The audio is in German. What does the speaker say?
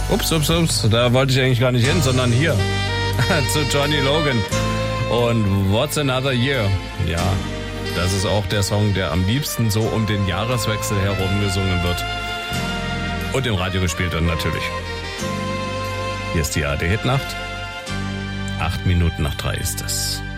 Ups, da wollte ich eigentlich gar nicht hin, sondern hier zu Johnny Logan und What's Another Year. Ja, das ist auch der Song, der am liebsten so um den Jahreswechsel herum gesungen wird und im Radio gespielt wird natürlich. Hier ist die ARD Hitnacht. 8 Minuten nach 3 ist es.